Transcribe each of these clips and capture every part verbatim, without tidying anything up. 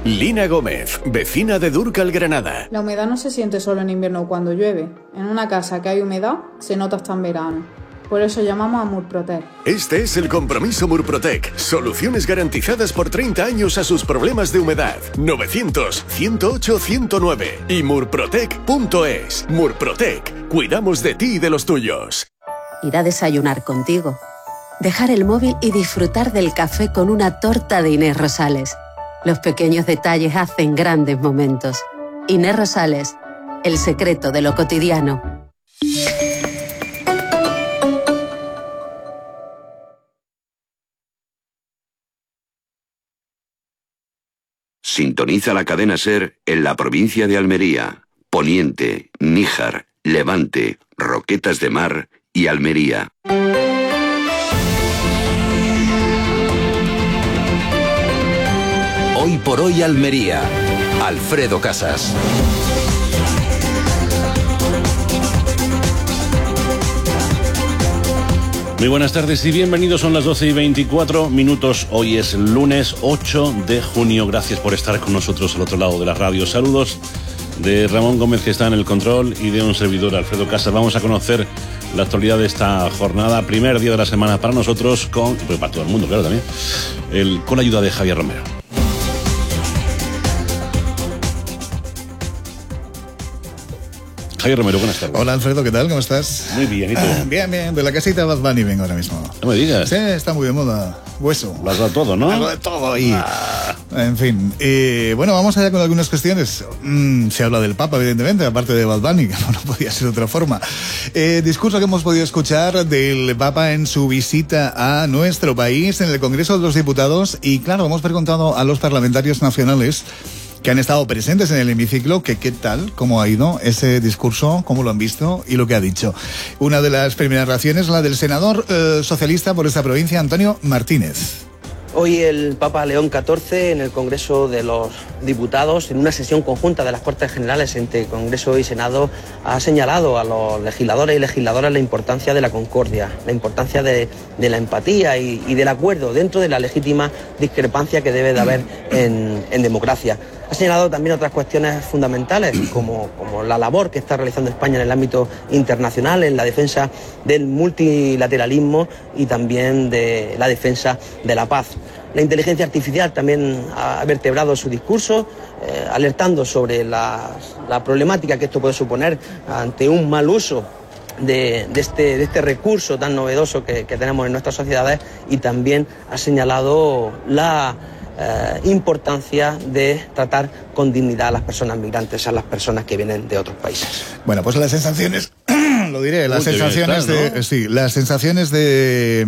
Lina Gómez, vecina de Dúrcal, Granada. La humedad no se siente solo en invierno o cuando llueve. En una casa que hay humedad, se nota hasta en verano. Por eso llamamos a Murprotec. Este es el compromiso Murprotec. Soluciones garantizadas por treinta años a sus problemas de humedad. novecientos, ciento ocho, ciento nueve y murprotec punto es. Murprotec. Cuidamos de ti y de los tuyos. Ir a desayunar contigo. Dejar el móvil y disfrutar del café con una torta de Inés Rosales. Los pequeños detalles hacen grandes momentos. Inés Rosales, el secreto de lo cotidiano. Sintoniza la cadena SER en la provincia de Almería, Poniente, Níjar, Levante, Roquetas de Mar y Almería. Hoy por hoy Almería. Alfredo Casas. Muy buenas tardes y bienvenidos, son las doce y veinticuatro minutos, hoy es lunes ocho de junio, gracias por estar con nosotros al otro lado de la radio. Saludos de Ramón Gómez, que está en el control, y de un servidor, Alfredo Casas. Vamos a conocer la actualidad de esta jornada, primer día de la semana para nosotros, con, pues para todo el mundo, claro, también, el, con la ayuda de Javier Romero. Javier Romero, buenas tardes. Hola Alfredo, ¿qué tal? ¿Cómo estás? Muy bien, ¿y tú? Ah, bien, bien, de la casita de Bad Bunny vengo ahora mismo. No me digas. Sí, está muy de moda. Hueso. Lo has dado todo, ¿no? Algo de todo ahí. Ah. En fin. Eh, bueno, vamos allá con algunas cuestiones. Mm, se habla del Papa, evidentemente, aparte de Bad Bunny, que no podía ser de otra forma. Eh, discurso que hemos podido escuchar del Papa en su visita a nuestro país, en el Congreso de los Diputados. Y claro, hemos preguntado a los parlamentarios nacionales que han estado presentes en el hemiciclo, que qué tal, cómo ha ido ese discurso, cómo lo han visto y lo que ha dicho. Una de las primeras reacciones, la del senador eh, socialista por esta provincia, Antonio Martínez. Hoy el Papa León catorce en el Congreso de los Diputados, en una sesión conjunta de las Cortes Generales entre Congreso y Senado, ha señalado a los legisladores y legisladoras la importancia de la concordia, la importancia de, de la empatía y, y del acuerdo dentro de la legítima discrepancia que debe de haber en, en democracia. Ha señalado también otras cuestiones fundamentales, como, como la labor que está realizando España en el ámbito internacional, en la defensa del multilateralismo y también de la defensa de la paz. La inteligencia artificial también ha vertebrado su discurso, eh, alertando sobre la, la problemática que esto puede suponer ante un mal uso De, de, este, de este recurso tan novedoso que, que tenemos en nuestras sociedades, y también ha señalado la eh, importancia de tratar con dignidad a las personas migrantes, a las personas que vienen de otros países. Bueno, pues las sensaciones, lo diré, las Uy, sensaciones estar, de, ¿no? sí, las sensaciones de,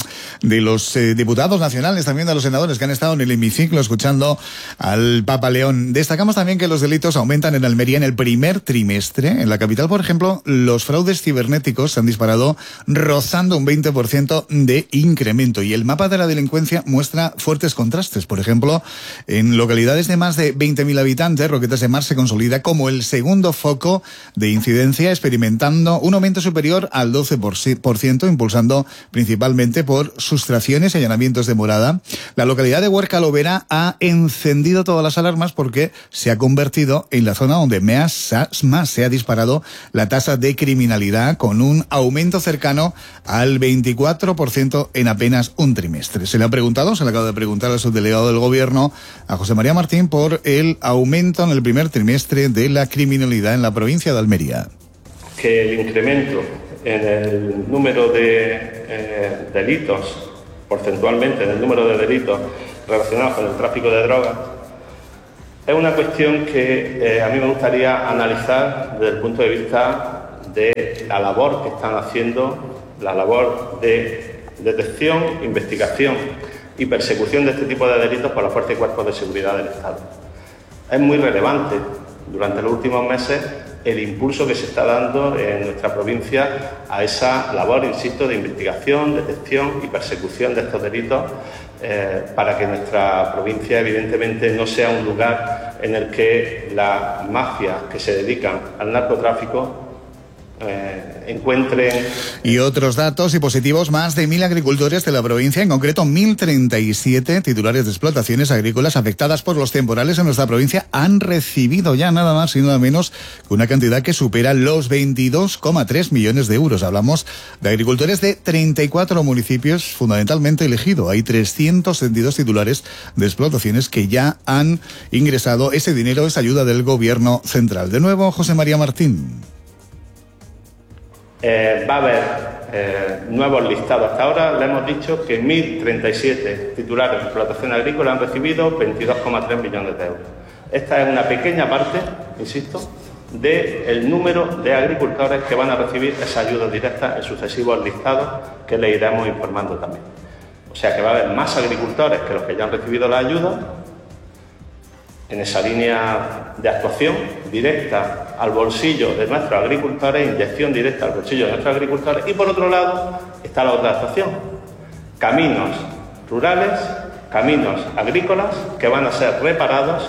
de los eh, diputados nacionales, también de los senadores que han estado en el hemiciclo escuchando al Papa León. Destacamos también que los delitos aumentan en Almería en el primer trimestre. En la capital, por ejemplo, los fraudes cibernéticos se han disparado, rozando un veinte por ciento de incremento. Y el mapa de la delincuencia muestra fuertes contrastes. Por ejemplo, en localidades de más de veinte mil habitantes, Roquetas de Mar se consolida como el segundo foco de incidencia, experimentando un aumento superior al doce por ciento, impulsando principalmente por sustracciones y allanamientos de morada. La localidad de Huerca Lovera ha encendido todas las alarmas porque se ha convertido en la zona donde más, más se ha disparado la tasa de criminalidad, con un aumento cercano al veinticuatro por ciento en apenas un trimestre. Se le ha preguntado, se le acaba de preguntar al subdelegado del Gobierno, a José María Martín, por el aumento en el primer trimestre de la criminalidad en la provincia de Almería. Que el incremento en el número de eh, delitos, porcentualmente en el número de delitos relacionados con el tráfico de drogas, es una cuestión que eh, a mí me gustaría analizar desde el punto de vista de la labor que están haciendo, la labor de detección, investigación y persecución de este tipo de delitos por las fuerzas y cuerpos de seguridad del Estado. Es muy relevante durante los últimos meses el impulso que se está dando en nuestra provincia a esa labor, insisto, de investigación, detección y persecución de estos delitos, eh, para que nuestra provincia evidentemente no sea un lugar en el que las mafias que se dedican al narcotráfico eh, encuentren... Y otros datos y positivos, más de mil agricultores de la provincia, en concreto mil treinta y siete titulares de explotaciones agrícolas afectadas por los temporales en nuestra provincia, han recibido ya nada más y nada menos que una cantidad que supera los veintidós coma tres millones de euros. Hablamos de agricultores de treinta y cuatro municipios, fundamentalmente elegido. Hay trescientos veintidós titulares de explotaciones que ya han ingresado ese dinero, esa ayuda del gobierno central. De nuevo, José María Martín. Eh, va a haber eh, nuevos listados. Hasta ahora le hemos dicho que mil treinta y siete titulares de explotación agrícola han recibido veintidós coma tres millones de euros. Esta es una pequeña parte, insisto, del número de agricultores que van a recibir esa ayuda directa en sucesivos listados que le iremos informando también. O sea que va a haber más agricultores que los que ya han recibido la ayuda en esa línea de actuación directa al bolsillo de nuestros agricultores, inyección directa al bolsillo de nuestros agricultores. Y por otro lado está la otra actuación, caminos rurales, caminos agrícolas que van a ser reparados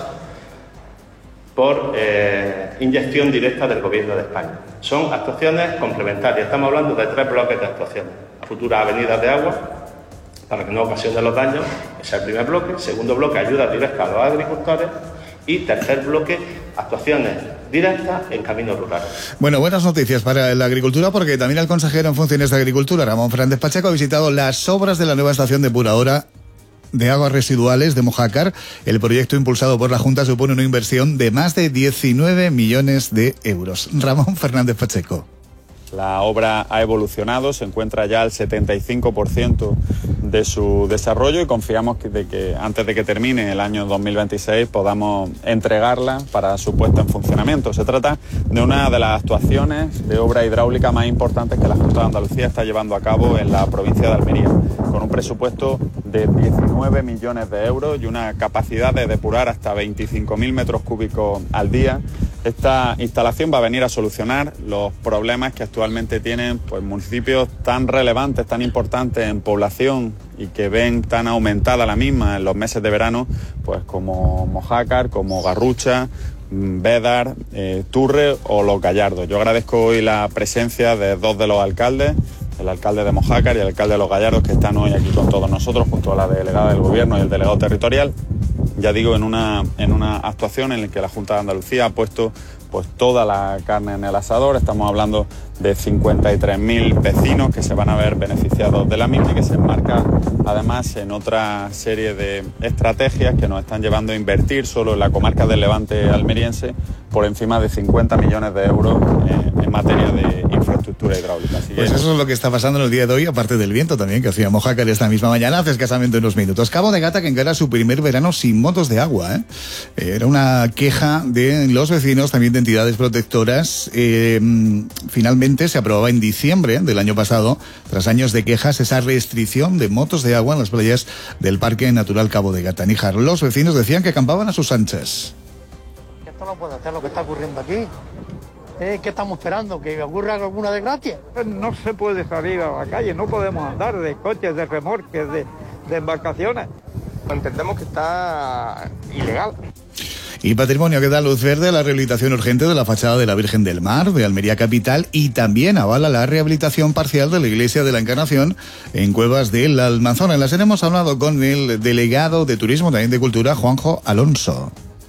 por eh, inyección directa del Gobierno de España. Son actuaciones complementarias, estamos hablando de tres bloques de actuaciones. Futuras avenidas de agua, para que no ocasionen los daños, ese es el primer bloque. Segundo bloque, ayuda directa a los agricultores. Y tercer bloque, actuaciones directas en caminos rurales. Bueno, buenas noticias para la agricultura, porque también el consejero en funciones de Agricultura, Ramón Fernández Pacheco, ha visitado las obras de la nueva estación depuradora de aguas residuales de Mojácar. El proyecto impulsado por la Junta supone una inversión de más de diecinueve millones de euros. Ramón Fernández Pacheco. La obra ha evolucionado, se encuentra ya al setenta y cinco por ciento de su desarrollo y confiamos que, de que antes de que termine el año dos mil veintiséis podamos entregarla para su puesta en funcionamiento. Se trata de una de las actuaciones de obra hidráulica más importantes que la Junta de Andalucía está llevando a cabo en la provincia de Almería, con un presupuesto de diecinueve millones de euros y una capacidad de depurar hasta veinticinco mil metros cúbicos al día. Esta instalación va a venir a solucionar los problemas que actualmente tienen pues, municipios tan relevantes, tan importantes en población y que ven tan aumentada la misma en los meses de verano, pues como Mojácar, como Garrucha, Bédar, eh, Turre o Los Gallardos. Yo agradezco hoy la presencia de dos de los alcaldes, el alcalde de Mojácar y el alcalde de Los Gallardos, que están hoy aquí con todos nosotros, junto a la delegada del Gobierno y el delegado territorial. Ya digo, en una, en una actuación en la que la Junta de Andalucía ha puesto pues toda la carne en el asador. Estamos hablando de cincuenta y tres mil vecinos que se van a ver beneficiados de la misma y que se enmarca además en otra serie de estrategias que nos están llevando a invertir solo en la comarca del Levante almeriense por encima de cincuenta millones de euros en, en materia de infraestructura hidráulica. Así pues que... eso es lo que está pasando en el día de hoy, aparte del viento también que hacía Mojácar esta misma mañana, hace escasamente unos minutos. Cabo de Gata, que encara su primer verano sin motos de agua, ¿eh? Era una queja de los vecinos, también de entidades protectoras. Eh, finalmente se aprobaba en diciembre del año pasado, tras años de quejas, esa restricción de motos de agua en las playas del Parque Natural Cabo de Gata. Níjar, los vecinos decían que acampaban a sus anchas. Esto no puede hacer lo que está ocurriendo aquí. ¿Eh? ¿Qué estamos esperando? ¿Que ocurra alguna desgracia? No se puede salir a la calle, no podemos andar de coches, de remorques, de, de embarcaciones. Entendemos que está ilegal. Y Patrimonio, que da luz verde a la rehabilitación urgente de la fachada de la Virgen del Mar de Almería Capital y también avala la rehabilitación parcial de la Iglesia de la Encarnación en Cuevas del Almanzora. En la serie hemos hablado con el delegado de Turismo, también de Cultura, Juanjo Alonso.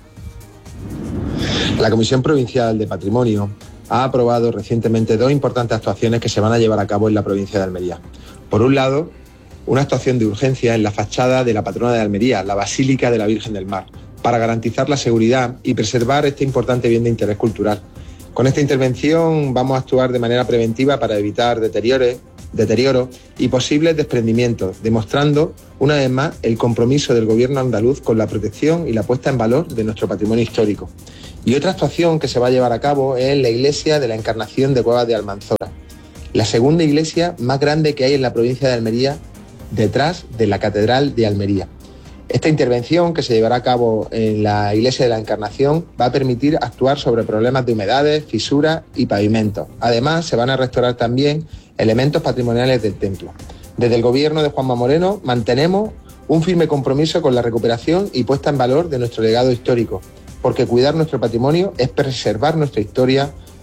La Comisión Provincial de Patrimonio ha aprobado recientemente dos importantes actuaciones que se van a llevar a cabo en la provincia de Almería. Por un lado, una actuación de urgencia en la fachada de la patrona de Almería, la Basílica de la Virgen del Mar, para garantizar la seguridad y preservar este importante bien de interés cultural. Con esta intervención vamos a actuar de manera preventiva para evitar deteriores, deterioro y posibles desprendimientos, demostrando una vez más el compromiso del Gobierno andaluz con la protección y la puesta en valor de nuestro patrimonio histórico. Y otra actuación que se va a llevar a cabo es la Iglesia de la Encarnación de Cuevas de Almanzora, la segunda iglesia más grande que hay en la provincia de Almería, detrás de la Catedral de Almería. Esta intervención, que se llevará a cabo en la Iglesia de la Encarnación, va a permitir actuar sobre problemas de humedades, fisuras y pavimentos. Además, se van a restaurar también elementos patrimoniales del templo. Desde el Gobierno de Juanma Moreno mantenemos un firme compromiso con la recuperación y puesta en valor de nuestro legado histórico, porque cuidar nuestro patrimonio es preservar nuestra historia,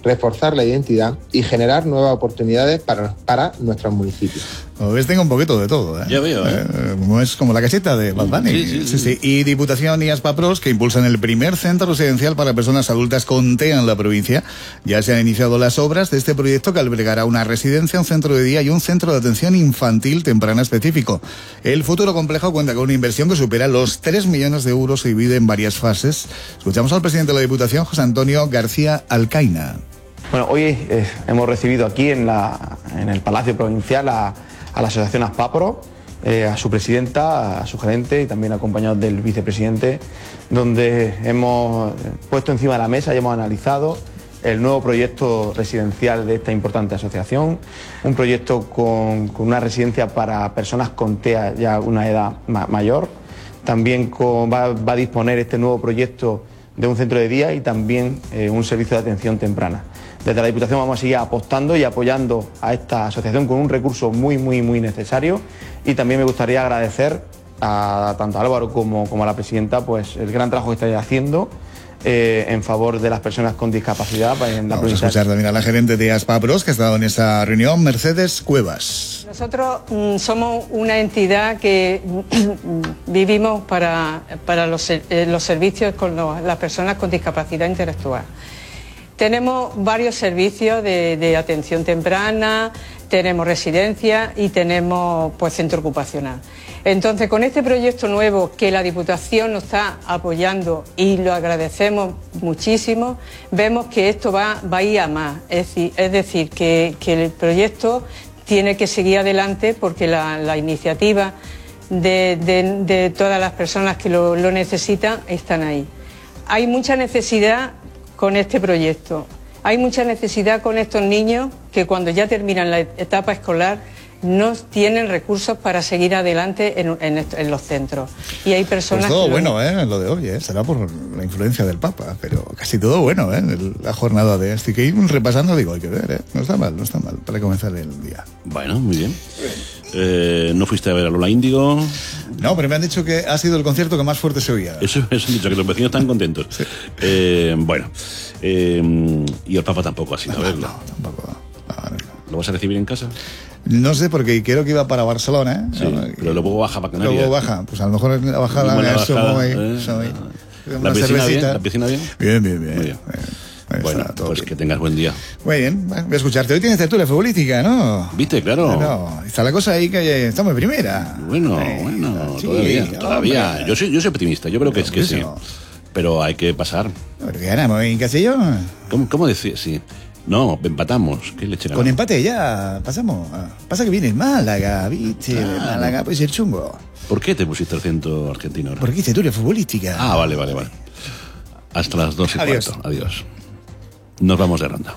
reforzar la identidad y generar nuevas oportunidades para, para nuestros municipios. Como ves, tengo un poquito de todo, ¿eh? Ya veo, ¿eh? Eh, como es como la caseta de Bad Bunny. Sí, sí, sí. Sí, sí. Y Diputación y Aspapros, que impulsan el primer centro residencial para personas adultas con T E A en la provincia. Ya se han iniciado las obras de este proyecto que albergará una residencia, un centro de día y un centro de atención infantil temprana específico. El futuro complejo cuenta con una inversión que supera los tres millones de euros y divide en varias fases. Escuchamos al presidente de la Diputación, José Antonio García Alcaina. Bueno, hoy eh, hemos recibido aquí en, la, en el Palacio Provincial a, a la Asociación Aspapro, eh, a su presidenta, a su gerente y también acompañados del vicepresidente, donde hemos puesto encima de la mesa y hemos analizado el nuevo proyecto residencial de esta importante asociación, un proyecto con, con una residencia para personas con T E A ya una edad ma mayor. También con, va, va a disponer este nuevo proyecto de un centro de día y también eh, un servicio de atención temprana. Desde la Diputación vamos a seguir apostando y apoyando a esta asociación con un recurso muy, muy, muy necesario, y también me gustaría agradecer a tanto a Álvaro como, como a la presidenta pues el gran trabajo que estáis haciendo eh, en favor de las personas con discapacidad en la Vamos provincia. a escuchar también a la gerente de Aspapros, que ha estado en esa reunión, Mercedes Cuevas. Nosotros mm, somos una entidad que vivimos para, para los, eh, los servicios con los, las personas con discapacidad intelectual. Tenemos varios servicios de, de atención temprana, tenemos residencia y tenemos pues centro ocupacional. Entonces, con este proyecto nuevo que la Diputación nos está apoyando y lo agradecemos muchísimo, vemos que esto va, va a ir a más. Es decir, es decir que, que el proyecto tiene que seguir adelante porque la, la iniciativa de, de, de todas las personas que lo, lo necesitan están ahí. Hay mucha necesidad con este proyecto. Hay mucha necesidad con estos niños que cuando ya terminan la etapa escolar no tienen recursos para seguir adelante en, en, en los centros. Y hay personas pues todo que bueno, ¿eh? Lo de hoy, ¿eh? Será por la influencia del Papa, pero casi todo bueno, ¿eh? En la jornada de este. Que ir repasando, digo, hay que ver, ¿eh? No está mal, no está mal, para comenzar el día. Bueno, muy bien. Eh, ¿No fuiste a ver a Lola Índigo? No, pero me han dicho que ha sido el concierto que más fuerte se oía. Eso, eso han dicho, que los vecinos están contentos. Sí. Eh, bueno, eh, y el Papa tampoco ha sido no, a verlo. No, tampoco. No, no. ¿Lo vas a recibir en casa? No sé, porque creo que iba para Barcelona, ¿eh? Sí, no, pero luego baja para Canarias. Luego baja, pues a lo mejor en la bajada la eso bajada, voy, eh, soy, ¿La piscina bien? ¿La piscina bien? Bien, bien, bien. Muy bien. Ahí bueno, está, pues bien. Que tengas buen día. Muy bien, voy a escucharte. Hoy tienes tertulia futbolística, ¿no? ¿Viste? Claro. No, está la cosa ahí que estamos en primera. Bueno, eh, bueno, sí, todavía, todavía. Yo soy, yo soy optimista, yo creo que es que sí. Pero hay que pasar. ¿Pero qué ganamos en Castellón? ¿Cómo, cómo decir? Sí. No, empatamos. ¿Qué leche? Con empate ya pasamos. Pasa que viene el Málaga, ¿viste? El Ah, Málaga puede ser chungo. ¿Por qué te pusiste acento argentino ahora? Porque hice tertulia futbolística. Ah, vale, vale, vale. Hasta las dos y Adiós. cuarto. Adiós. Nos vamos de ronda.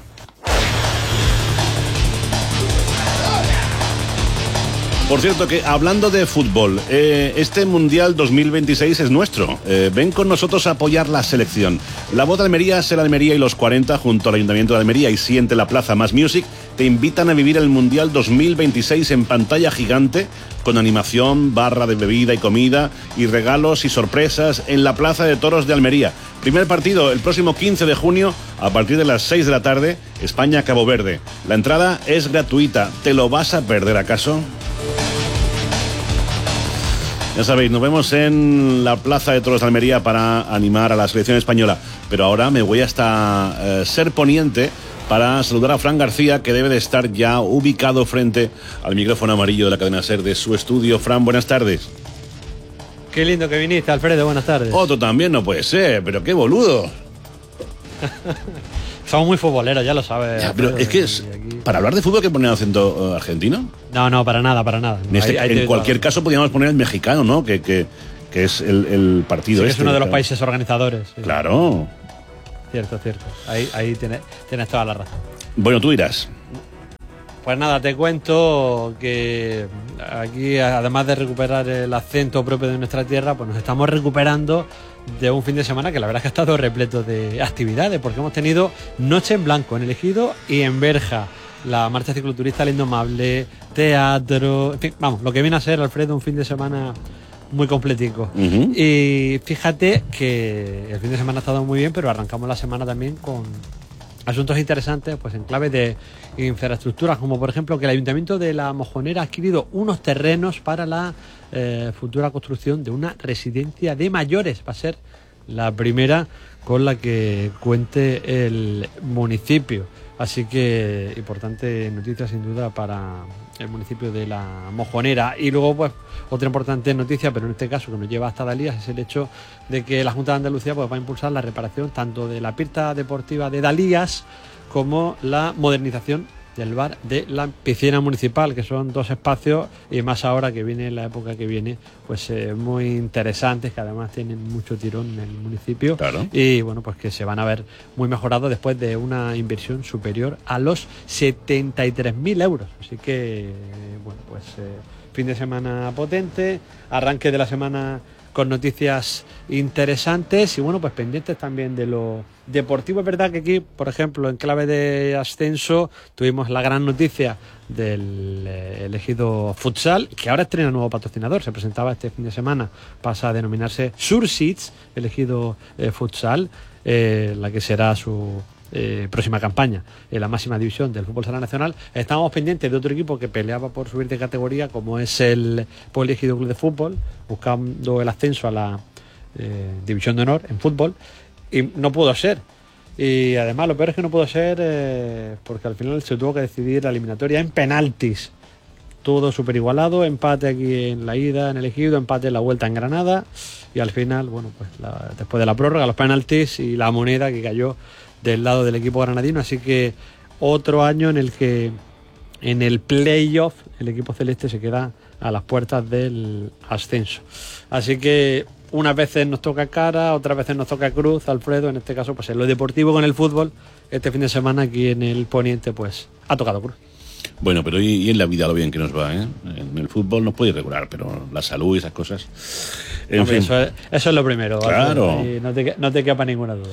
Por cierto, que hablando de fútbol, eh, este Mundial dos mil veintiséis es nuestro. Eh, ven con nosotros a apoyar la selección. La Voz de Almería, Ser Almería y los cuarenta, junto al Ayuntamiento de Almería y Siente la Plaza Más Music, te invitan a vivir el Mundial dos mil veintiséis en pantalla gigante, con animación, barra de bebida y comida, y regalos y sorpresas en la Plaza de Toros de Almería. Primer partido el próximo quince de junio a partir de las seis de la tarde, España-Cabo Verde. La entrada es gratuita. ¿Te lo vas a perder acaso? Ya sabéis, nos vemos en la Plaza de Toros de Almería para animar a la selección española. Pero ahora me voy hasta eh, Ser Poniente para saludar a Fran García, que debe de estar ya ubicado frente al micrófono amarillo de la cadena Ser de su estudio. Fran, buenas tardes. Qué lindo que viniste, Alfredo, buenas tardes. Otro también no puede ser, pero qué boludo. Somos muy futboleros, ya lo sabes. Ya, pero es que es, para hablar de fútbol, ¿hay que poner acento uh, argentino? No, no, para nada, para nada. En, este, hay, hay en cualquier caso podríamos poner el mexicano, ¿no? Que, que, que es el, el partido sí, este. Es uno de los claro. países organizadores. Sí. Claro. Cierto, cierto. Ahí, ahí tienes, tienes toda la razón. Bueno, tú dirás. Pues nada, te cuento que aquí, además de recuperar el acento propio de nuestra tierra, pues nos estamos recuperando de un fin de semana que la verdad es que ha estado repleto de actividades, porque hemos tenido Noche en Blanco en El Ejido y en Berja, la marcha cicloturista El Indomable, teatro, en fin, vamos, lo que viene a ser, Alfredo, un fin de semana muy completico. Uh-huh. Y fíjate que el fin de semana ha estado muy bien, pero arrancamos la semana también con, asuntos interesantes pues en clave de infraestructuras, como por ejemplo que el Ayuntamiento de La Mojonera ha adquirido unos terrenos para la eh, futura construcción de una residencia de mayores. Va a ser la primera con la que cuente el municipio. Así que importante noticia sin duda para el municipio de La Mojonera. Y luego pues otra importante noticia, pero en este caso que nos lleva hasta Dalías, es el hecho de que la Junta de Andalucía pues va a impulsar la reparación tanto de la pista deportiva de Dalías como la modernización del bar de la piscina municipal, que son dos espacios, y más ahora que viene la época que viene, pues eh, muy interesantes, que además tienen mucho tirón en el municipio. Claro. Y bueno, pues que se van a ver muy mejorados después de una inversión superior a los setenta y tres mil euros. Así que, bueno, pues eh, fin de semana potente, arranque de la semana con noticias interesantes y bueno, pues pendientes también de lo deportivo. Es verdad que aquí, por ejemplo, en clave de ascenso, tuvimos la gran noticia del eh, elegido futsal, que ahora estrena nuevo patrocinador. Se presentaba este fin de semana, pasa a denominarse Surseeds, elegido eh, futsal, eh, la que será su Eh, próxima campaña en la máxima división del fútbol sala nacional. Estábamos pendientes de otro equipo que peleaba por subir de categoría, como es el Poliegido Club de Fútbol, buscando el ascenso a la eh, división de honor en fútbol, y no pudo ser. Y además lo peor es que no pudo ser eh, porque al final se tuvo que decidir la eliminatoria en penaltis. Todo súper igualado, empate aquí en la ida en el Ejido, empate en la vuelta en Granada, y al final, bueno, pues la, después de la prórroga, los penaltis y la moneda que cayó del lado del equipo granadino. Así que otro año en el que en el playoff el equipo celeste se queda a las puertas del ascenso. Así que unas veces nos toca cara, otras veces nos toca cruz, Alfredo. En este caso, pues en lo deportivo con el fútbol, este fin de semana aquí en el Poniente, pues ha tocado cruz. Bueno, pero y, y en la vida lo bien que nos va, ¿eh? En el fútbol nos puede irregular, pero la salud y esas cosas. En Hombre, fin. Eso, es, eso es lo primero. Claro. Y no te, no te quepa ninguna duda.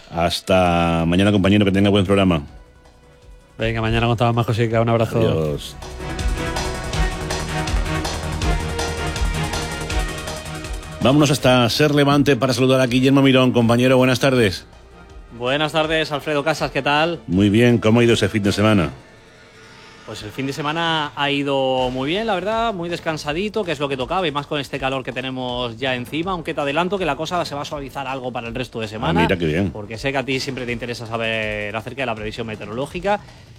Hasta mañana, compañero, que tenga buen programa. Venga, mañana contamos más cositas. Un abrazo. Adiós. Vámonos hasta Ser Levante para saludar a Guillermo Mirón. Compañero, buenas tardes. Buenas tardes, Alfredo Casas, ¿qué tal? Muy bien, ¿cómo ha ido ese fin de semana? Pues el fin de semana ha ido muy bien, la verdad, muy descansadito, que es lo que tocaba, y más con este calor que tenemos ya encima, aunque te adelanto que la cosa se va a suavizar algo para el resto de semana. Ah, mira qué bien. Porque sé que a ti siempre te interesa saber acerca de la previsión meteorológica,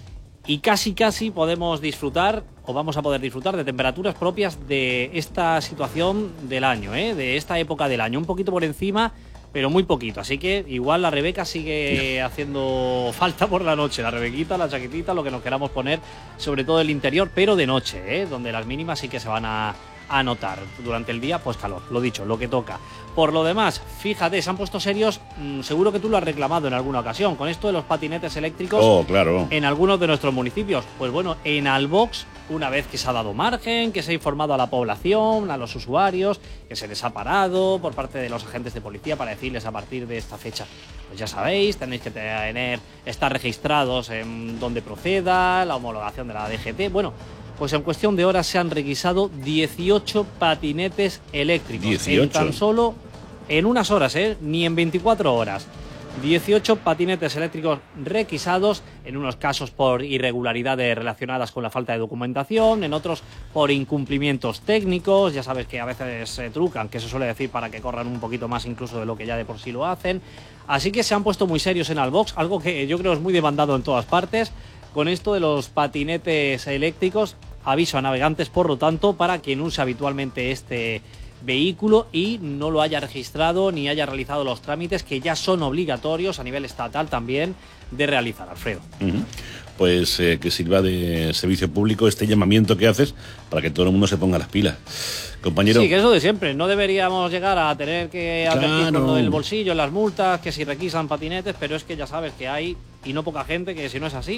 y casi casi podemos disfrutar, o vamos a poder disfrutar, de temperaturas propias de esta situación del año, ¿eh? De esta época del año, un poquito por encima, pero muy poquito, así que igual la Rebeca sigue haciendo falta por la noche, la Rebequita, la chaquetita, lo que nos queramos poner, sobre todo el interior, pero de noche, ¿eh? Donde las mínimas sí que se van a, a notar. Durante el día, pues calor, lo dicho, lo que toca. Por lo demás, fíjate, se han puesto serios, mmm, seguro que tú lo has reclamado en alguna ocasión, con esto de los patinetes eléctricos. Oh, claro. En algunos de nuestros municipios. Pues bueno, en Albox, una vez que se ha dado margen, que se ha informado a la población, a los usuarios, que se les ha parado por parte de los agentes de policía para decirles a partir de esta fecha, pues ya sabéis, tenéis que tener, estar registrados en donde proceda, la homologación de la D G T. Bueno, pues en cuestión de horas se han requisado dieciocho patinetes eléctricos. dieciocho. En tan solo, en unas horas, ¿eh? Ni en veinticuatro horas. dieciocho patinetes eléctricos requisados, en unos casos por irregularidades relacionadas con la falta de documentación, en otros por incumplimientos técnicos, ya sabes que a veces se trucan, que se suele decir para que corran un poquito más incluso de lo que ya de por sí lo hacen. Así que se han puesto muy serios en Albox, algo que yo creo es muy demandado en todas partes, con esto de los patinetes eléctricos. Aviso a navegantes, por lo tanto, para quien use habitualmente este vehículo y no lo haya registrado ni haya realizado los trámites que ya son obligatorios a nivel estatal también de realizar, Alfredo. Uh-huh. Pues eh, que sirva de servicio público este llamamiento que haces para que todo el mundo se ponga las pilas. Compañero. Sí, que es lo de siempre. No deberíamos llegar a tener que advertir Claro. con lo del bolsillo, las multas, que si requisan patinetes, pero es que ya sabes que hay, y no poca gente, que si no es así,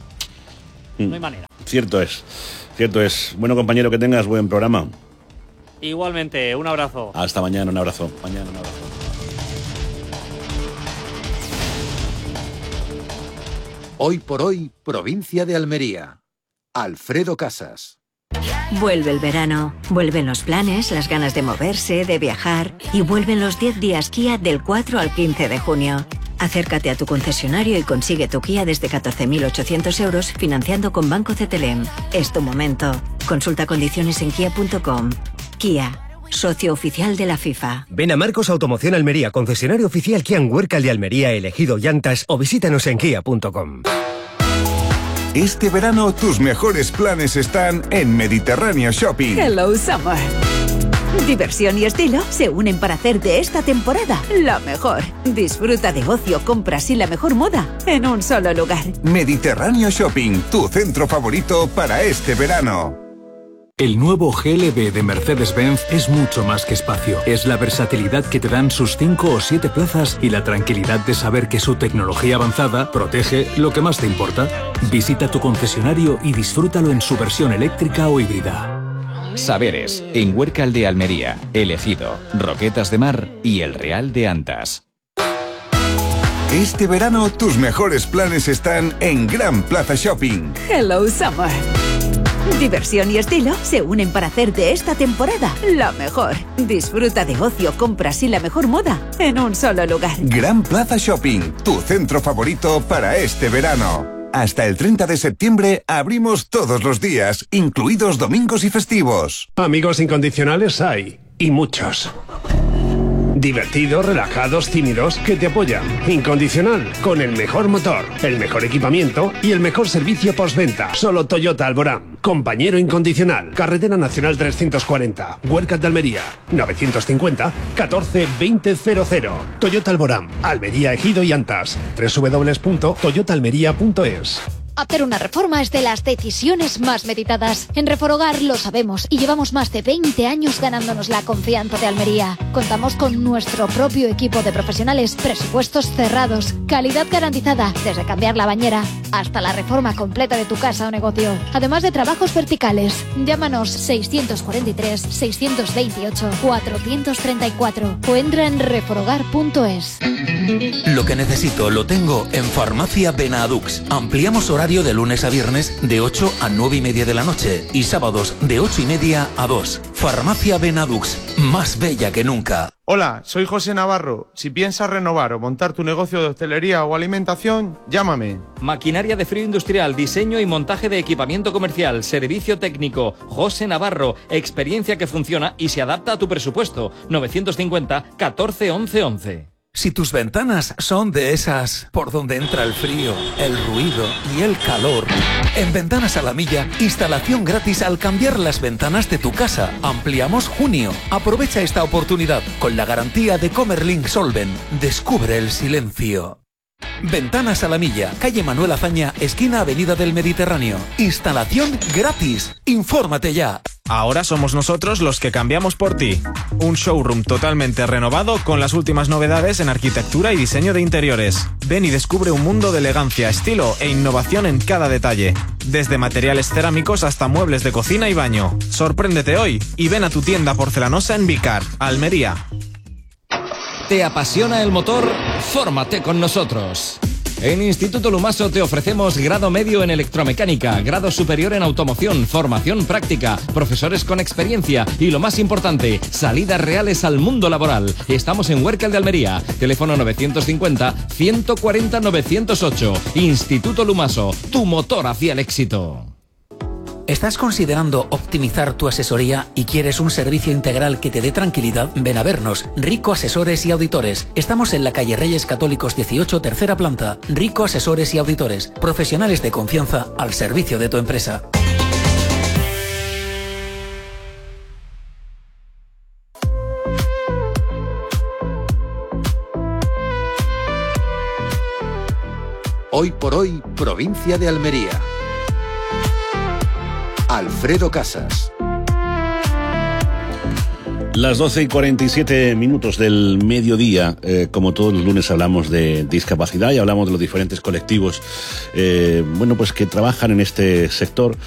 Mm. no hay manera. Cierto es, cierto es. Bueno, compañero, que tengas buen programa. Igualmente, un abrazo. Hasta mañana, un abrazo. Mañana, un abrazo. Hoy por hoy, provincia de Almería. Alfredo Casas. Vuelve el verano, vuelven los planes, las ganas de moverse, de viajar, y vuelven los diez días Kia del cuatro al quince de junio. Acércate a tu concesionario y consigue tu Kia desde catorce mil ochocientos euros financiando con Banco C T L M. Es tu momento. Consulta condiciones en kia punto com. Kia, socio oficial de la FIFA. Ven a Marcos Automoción Almería, concesionario oficial Kia en Huércal de Almería, elegido llantas, o visítanos en kia punto com. Este verano tus mejores planes están en Mediterráneo Shopping. Hello Summer. Diversión y estilo se unen para hacer de esta temporada la mejor. Disfruta de ocio, compras y la mejor moda en un solo lugar. Mediterráneo Shopping, tu centro favorito para este verano. El nuevo G L B de Mercedes-Benz es mucho más que espacio. Es la versatilidad que te dan sus cinco o siete plazas y la tranquilidad de saber que su tecnología avanzada protege lo que más te importa. Visita tu concesionario y disfrútalo en su versión eléctrica o híbrida. Saberes, en Huércal de Almería, El Ejido, Roquetas de Mar y El Real de Antas. Este verano tus mejores planes están en Gran Plaza Shopping. Hello Summer. Diversión y estilo se unen para hacer de esta temporada la mejor. Disfruta de ocio, compras y la mejor moda en un solo lugar. Gran Plaza Shopping, tu centro favorito para este verano. Hasta el treinta de septiembre abrimos todos los días, incluidos domingos y festivos. Amigos incondicionales hay, y muchos. Divertidos, relajados, tímidos, que te apoyan. Incondicional, con el mejor motor, el mejor equipamiento y el mejor servicio postventa. Solo Toyota Alborán. Compañero incondicional. Carretera Nacional trescientos cuarenta. Huércal de Almería. novecientos cincuenta, catorce, veinte cero cero. Toyota Alborán. Almería, Ejido y Antas. doble u doble u doble u punto toyota almería punto es. Hacer una reforma es de las decisiones más meditadas. En Reforogar lo sabemos y llevamos más de veinte años ganándonos la confianza de Almería. Contamos con nuestro propio equipo de profesionales, presupuestos cerrados, calidad garantizada, desde cambiar la bañera hasta la reforma completa de tu casa o negocio. Además de trabajos verticales. Llámanos seiscientos cuarenta y tres, seiscientos veintiocho, cuatrocientos treinta y cuatro o entra en reforogar punto es. Lo que necesito lo tengo en Farmacia Benadux. Ampliamos horario de lunes a viernes de ocho a nueve y media de la noche y sábados de ocho y media a dos. Farmacia Benadux, más bella que nunca. Hola, soy José Navarro. Si piensas renovar o montar tu negocio de hostelería o alimentación, llámame. Maquinaria de frío industrial, diseño y montaje de equipamiento comercial, servicio técnico. José Navarro, experiencia que funciona y se adapta a tu presupuesto. novecientos cincuenta, catorce, once, once. Si tus ventanas son de esas por donde entra el frío, el ruido y el calor, en Ventanas a la Milla, instalación gratis al cambiar las ventanas de tu casa. Ampliamos junio. Aprovecha esta oportunidad con la garantía de Comerlink Solven. Descubre el silencio. Ventanas a la Milla, calle Manuel Azaña, esquina Avenida del Mediterráneo. Instalación gratis. Infórmate ya. Ahora somos nosotros los que cambiamos por ti. Un showroom totalmente renovado con las últimas novedades en arquitectura y diseño de interiores. Ven y descubre un mundo de elegancia, estilo e innovación en cada detalle. Desde materiales cerámicos hasta muebles de cocina y baño. Sorpréndete hoy y ven a tu tienda porcelanosa en Vicar, Almería. ¿Te apasiona el motor? Fórmate con nosotros. En Instituto Lumaso te ofrecemos grado medio en electromecánica, grado superior en automoción, formación práctica, profesores con experiencia y, lo más importante, salidas reales al mundo laboral. Estamos en Huércal de Almería, teléfono novecientos cincuenta, ciento cuarenta, novecientos ocho. Instituto Lumaso, tu motor hacia el éxito. ¿Estás considerando optimizar tu asesoría y quieres un servicio integral que te dé tranquilidad? Ven a vernos. Rico Asesores y Auditores. Estamos en la calle Reyes Católicos dieciocho, tercera planta. Rico Asesores y Auditores. Profesionales de confianza al servicio de tu empresa. Hoy por hoy, provincia de Almería. Alfredo Casas. Las doce y cuarenta y siete minutos del mediodía, eh, como todos los lunes hablamos de discapacidad y hablamos de los diferentes colectivos, eh, bueno, pues que trabajan en este sector.